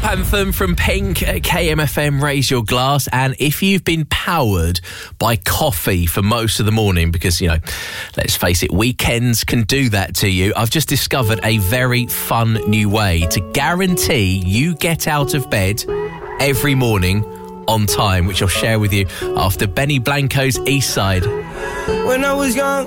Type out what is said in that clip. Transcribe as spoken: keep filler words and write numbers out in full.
Anthem from Pink at K M F M, Raise Your Glass. And if you've been powered by coffee for most of the morning, because, you know, let's face it, weekends can do that to you, I've just discovered a very fun new way to guarantee you get out of bed every morning on time, which I'll share with you after Benny Blanco's East Side. When I was young,